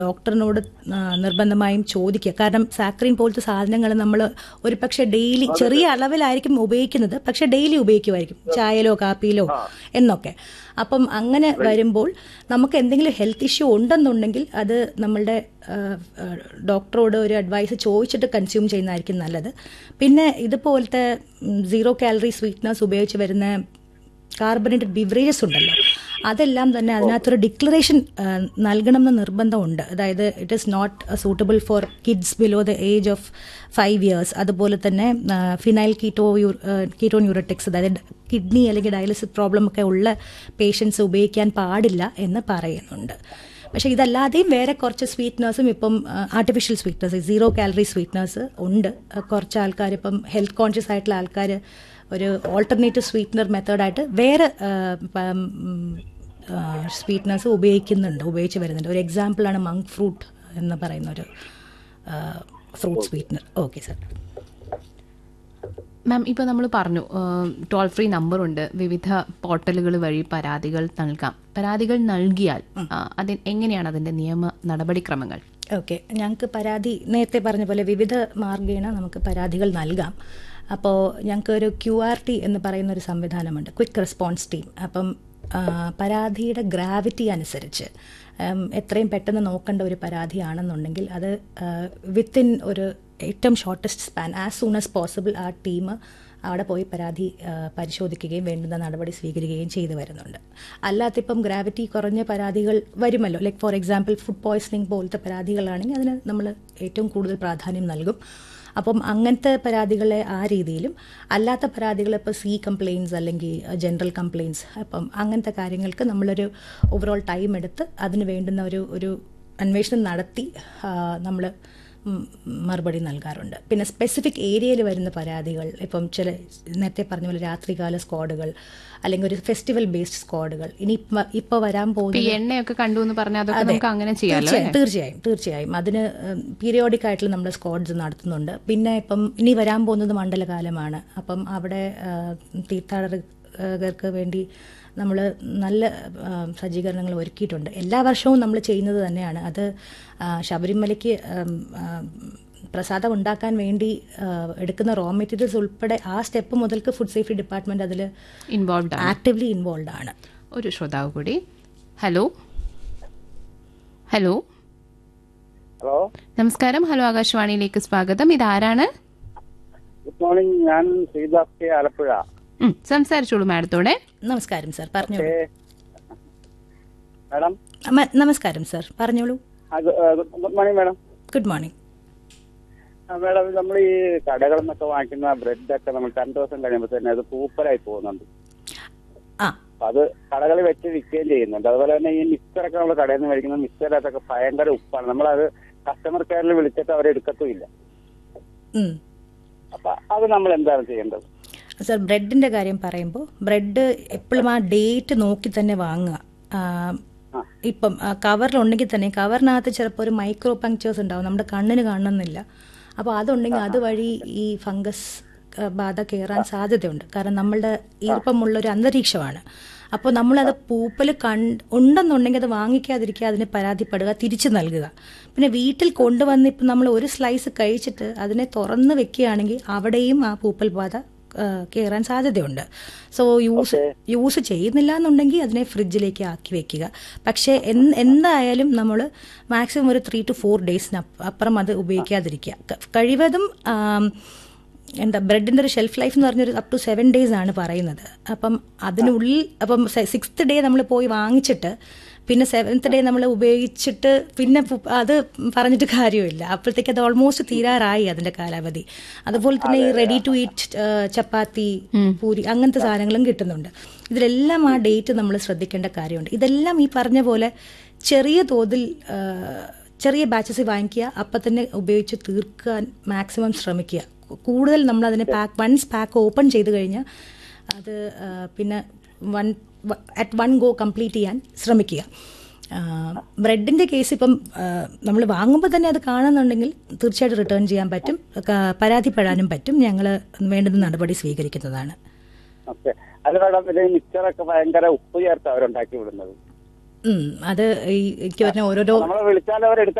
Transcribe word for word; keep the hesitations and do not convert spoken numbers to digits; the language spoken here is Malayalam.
ഡോക്ടറിനോട് നിർബന്ധമായും ചോദിക്കുക. കാരണം സാക്രീൻ പോലത്തെ സാധനങ്ങൾ നമ്മൾ ഒരു പക്ഷേ ഡെയിലി ചെറിയ അളവിലായിരിക്കും ഉപയോഗിക്കുന്നത്, പക്ഷെ ഡെയിലി ഉപയോഗിക്കുമായിരിക്കും ചായയിലോ കാപ്പിയിലോ എന്നൊക്കെ. അപ്പം അങ്ങനെ വരുമ്പോൾ നമുക്ക് എന്തെങ്കിലും ഹെൽത്ത് ഇഷ്യൂ ഉണ്ടെന്നുണ്ടെങ്കിൽ അത് നമ്മളുടെ ഡോക്ടറോട് ഒരു അഡ്വൈസ് ചോദിച്ചിട്ട് കൺസ്യൂം ചെയ്യുന്നതായിരിക്കും നല്ലത്. പിന്നെ ഇതുപോലത്തെ സീറോ കാലറി സ്വീറ്റ്നസ് ഉപയോഗിച്ച് വരുന്ന കാർബണേറ്റഡ് ബിവറേജസ് ഉണ്ടല്ലോ, അതെല്ലാം തന്നെ അതിനകത്തൊരു ഡിക്ലറേഷൻ നൽകണമെന്ന് നിർബന്ധമുണ്ട്. അതായത് it is not suitable for kids below the age of five years. അതുപോലെ തന്നെ ഫിനൈൽ കീറ്റോ കീറ്റോൺ യൂററ്റിക്സ്, അതായത് കിഡ്നി അല്ലെങ്കിൽ ഡയാലിസിസ് പ്രോബ്ലം ഒക്കെ ഉള്ള പേഷ്യൻസ് ഉപയോഗിക്കാൻ പാടില്ല എന്ന് പറയുന്നുണ്ട്. പക്ഷേ ഇതല്ലാതെയും വേറെ കുറച്ച് സ്വീറ്റ്നേഴ്സും ഇപ്പം artificial sweeteners, zero calorie sweeteners ഉണ്ട്. കുറച്ച് ആൾക്കാർ ഇപ്പം ഹെൽത്ത് കോൺഷ്യസ് ആയിട്ടുള്ള ആൾക്കാർ ഒരു ഓൾട്ടർനേറ്റീവ് സ്വീറ്റ്നർ മെത്തേഡായിട്ട് വേറെ സ്വീറ്റ്നേഴ്സ് ഉപയോഗിക്കുന്നുണ്ട്, ഉപയോഗിച്ച് വരുന്നുണ്ട്. ഒരു എക്സാമ്പിളാണ് മങ്ക് ഫ്രൂട്ട് എന്ന് പറയുന്ന ഒരു ഫ്രൂട്ട് സ്വീറ്റ്നർ. Okay sir. മാം, ഇപ്പോൾ നമ്മൾ പറഞ്ഞു ടോൾ ഫ്രീ നമ്പറുണ്ട്, വിവിധ പോർട്ടലുകൾ വഴി പരാതികൾ നൽകാം. പരാതികൾ നൽകിയാൽ അത് എങ്ങനെയാണ് അതിൻ്റെ നിയമ നടപടിക്രമങ്ങൾ? ഓക്കെ, ഞങ്ങൾക്ക് പരാതി നേരത്തെ പറഞ്ഞ പോലെ വിവിധ മാർഗേണ നമുക്ക് പരാതികൾ നൽകാം. അപ്പോൾ ഞങ്ങൾക്ക് ഒരു ക്യു ആർ ടി എന്ന് പറയുന്ന ഒരു സംവിധാനമുണ്ട്, ക്വിക്ക് റെസ്പോൺസ് ടീം. അപ്പം പരാതിയുടെ ഗ്രാവിറ്റി അനുസരിച്ച് എത്രയും പെട്ടെന്ന് നോക്കേണ്ട ഒരു പരാതിയാണെന്നുണ്ടെങ്കിൽ അത് വിത്തിൻ ഒരു ഏറ്റവും shortest span as soon as possible ആ ടീം അവിടെ പോയി പരാതി പരിശോധിക്കുകയും വേണ്ടുന്ന നടപടി സ്വീകരിക്കുകയും ചെയ്തു വരുന്നുണ്ട്. അല്ലാത്തിപ്പം ഗ്രാവിറ്റി കുറഞ്ഞ പരാതികൾ വരുമല്ലോ, like for example food poisoning പോലത്തെ പരാതികളാണെങ്കിൽ അതിന് നമ്മൾ ഏറ്റവും കൂടുതൽ പ്രാധാന്യം നൽകും. അപ്പം അങ്ങനത്തെ പരാതികളെ ആ രീതിയിലും, അല്ലാത്ത പരാതികൾ ഇപ്പോൾ സി കംപ്ലയിൻസ് അല്ലെങ്കിൽ ജനറൽ കംപ്ലയിൻസ്, അപ്പം അങ്ങനത്തെ കാര്യങ്ങൾക്ക് നമ്മളൊരു ഓവറോൾ ടൈം എടുത്ത് അതിന് വേണ്ടുന്ന ഒരു ഒരു അന്വേഷണം നടത്തി നമ്മൾ മറുപടി നൽകാറുണ്ട്. പിന്നെ സ്പെസിഫിക് ഏരിയയിൽ വരുന്ന പരാതികൾ, ഇപ്പം ചില നേരത്തെ പറഞ്ഞ പോലെ രാത്രികാല സ്ക്വാഡുകൾ അല്ലെങ്കിൽ ഒരു ഫെസ്റ്റിവൽ ബേസ്ഡ് സ്ക്വാഡുകൾ, ഇനി ഇപ്പൊ വരാൻ പോകുന്ന എണ്ണയൊക്കെ കണ്ടു എന്ന് പറഞ്ഞാൽ നമുക്ക് അങ്ങനെ ചെയ്യാമല്ലോ. തീർച്ചയായും തീർച്ചയായും അതിന് പീരിയോഡിക് ആയിട്ടുള്ള നമ്മുടെ സ്ക്വാഡ്സ് നടത്തുന്നുണ്ട്. പിന്നെ ഇപ്പം ഇനി വരാൻ പോകുന്നത് മണ്ഡലകാലമാണ്. അപ്പം അവിടെ തീർത്ഥാടകർക്ക് വേണ്ടി നമ്മൾ നല്ല സജ്ജീകരണങ്ങൾ ഒരുക്കിയിട്ടുണ്ട്. എല്ലാ വർഷവും നമ്മൾ ചെയ്യുന്നത് തന്നെയാണ്. അത് ശബരിമലയ്ക്ക് പ്രസാദം ഉണ്ടാക്കാൻ വേണ്ടി എടുക്കുന്ന റോ മെറ്റീരിയൽസ് ഉൾപ്പെടെ ആ സ്റ്റെപ്പ് മുതൽക്ക് ഫുഡ് സേഫ്റ്റി ഡിപ്പാർട്ട്മെന്റ് അതിൽ ഇൻവോൾവ് ആക്റ്റീവ്ലി ഇൻവോൾവ് ആണ്. ഒരു ശ്രോതാവ് കൂടി. ഹലോ ഹലോ ഹലോ നമസ്കാരം. ഹലോ, ആകാശവാണിയിലേക്ക് സ്വാഗതം. ഇതാരാണ്? ഗുഡ് മോർണിംഗ്, ഞാൻ ശ്രീദാസ് കെ, ആലപ്പുഴ. സംസാരിച്ചോളൂ മാഡത്തോടെ. നമസ്കാരം സാർ, പറഞ്ഞോളൂ. മാഡം നമസ്കാരം സാർ, പറഞ്ഞോളൂ. Good morning madam. Good morning madam. നമ്മൾ ഈ കടകളിൽ നിന്നൊക്കെ വാങ്ങിക്കുന്ന ബ്രെഡൊക്കെ നമ്മൾ രണ്ട് ദിവസം കഴിയുമ്പോൾ തന്നെ അത് പൂപ്പലായി പോകുന്നുണ്ട്. അത് കടകളിൽ വെച്ച് വിൽക്കുകയും ചെയ്യുന്നുണ്ട്. അതുപോലെ തന്നെ ഈ മിക്സറൊക്കെ നമ്മൾ കടയിൽ നിന്ന് മേടിക്കുന്ന മിക്സറിനകത്തൊക്കെ ഭയങ്കര ഉപ്പാണ്. നമ്മളത് കസ്റ്റമർ കെയറിൽ വിളിച്ചിട്ട് അവരെടുക്കത്തുമില്ല. അപ്പൊ അത് നമ്മൾ എന്താണ് ചെയ്യേണ്ടത്? സാർ, ബ്രെഡിന്റെ കാര്യം പറയുമ്പോൾ ബ്രെഡ് എപ്പോഴും ആ ഡേറ്റ് നോക്കി തന്നെ വാങ്ങുക. ഇപ്പം കവറിലുണ്ടെങ്കിൽ തന്നെ കവറിനകത്ത് ചിലപ്പോൾ ഒരു മൈക്രോ പങ്ക്ചേഴ്സ് ഉണ്ടാവും, നമ്മുടെ കണ്ണിന് കാണണമെന്നില്ല. അപ്പോൾ അതുണ്ടെങ്കിൽ അതുവഴി ഈ ഫംഗസ് ബാധ കയറാൻ സാധ്യതയുണ്ട്. കാരണം നമ്മളുടെ ഈർപ്പമുള്ളൊരു അന്തരീക്ഷമാണ്. അപ്പോൾ നമ്മളത് പൂപ്പൽ കണ്ട് ഉണ്ടെന്നുണ്ടെങ്കിൽ അത് വാങ്ങിക്കാതിരിക്കുക, അതിന് പരാതിപ്പെടുക, തിരിച്ചു നൽകുക. പിന്നെ വീട്ടിൽ കൊണ്ടുവന്ന് ഇപ്പം നമ്മൾ ഒരു സ്ലൈസ് കഴിച്ചിട്ട് അതിനെ തുറന്ന് വെക്കുകയാണെങ്കിൽ അവിടെയും ആ പൂപ്പൽ ബാധ കയറാൻ സാധ്യതയുണ്ട്. സോ യൂസ് യൂസ് ചെയ്യുന്നില്ല എന്നുണ്ടെങ്കിൽ അതിനെ ഫ്രിഡ്ജിലേക്ക് ആക്കി വെക്കുക. പക്ഷേ എന്തായാലും നമ്മൾ മാക്സിമം ഒരു ത്രീ ടു ഫോർ ഡേയ്സിന് അപ്പുറം അത് ഉപയോഗിക്കാതിരിക്കുക. കഴിവതും എന്താ ബ്രെഡിൻ്റെ ഒരു ഷെൽഫ് ലൈഫ് എന്ന് പറഞ്ഞൊരു അപ് ടു സെവൻ ഡേയ്സ് ആണ് പറയുന്നത്. അപ്പം അതിനുള്ളിൽ അപ്പം സിക്സ്ത് ഡേ നമ്മൾ പോയി വാങ്ങിച്ചിട്ട് പിന്നെ സെവൻത്ത് ഡേ നമ്മൾ ഉപയോഗിച്ചിട്ട് പിന്നെ അത് പറഞ്ഞിട്ട് കാര്യമില്ല. അപ്പോഴത്തേക്ക് അത് ഓൾമോസ്റ്റ് തീരാറായി അതിന്റെ കാലാവധി. അതുപോലെ തന്നെ ഈ റെഡി ടു ഈറ്റ് ചപ്പാത്തി, പൂരി അങ്ങനത്തെ സാധനങ്ങളും കിട്ടുന്നുണ്ട്. ഇതിലെല്ലാം ആ ഡേറ്റ് നമ്മൾ ശ്രദ്ധിക്കേണ്ട കാര്യമുണ്ട്. ഇതെല്ലാം ഈ പറഞ്ഞ പോലെ ചെറിയ തോതിൽ ചെറിയ ബാച്ചസ് വാങ്ങിക്കുക, അപ്പം തന്നെ ഉപയോഗിച്ച് തീർക്കാൻ മാക്സിമം ശ്രമിക്കുക. കൂടുതൽ നമ്മൾ അതിനെ പാക്ക് വൺസ് പാക്ക് ഓപ്പൺ ചെയ്ത് കഴിഞ്ഞാൽ അത് പിന്നെ one at one go complete ചെയ്യാൻ ശ്രമിക്കുക. ബ്രെഡിൻ്റെ കേസ് ഇപ്പം നമ്മൾ വാങ്ങുമ്പോൾ തന്നെ അത് കാണുന്നുണ്ടെങ്കിൽ തീർച്ചയായിട്ടും റിട്ടേൺ ചെയ്യാൻ പറ്റും, പരാതിപ്പെടാനും പറ്റും. ഞങ്ങൾ വേണ്ടുന്ന നടപടി സ്വീകരിക്കുന്നതാണ്. മിക്സറൊക്കെ ഭയങ്കര ഉപ്പ് ചേർത്ത് അവരുണ്ടാക്കി വിടുന്നത്. ഉം, അത് ഈ എനിക്ക് പറഞ്ഞ ഓരോരോ നമ്മളെ വിളിച്ചാൽ അവർ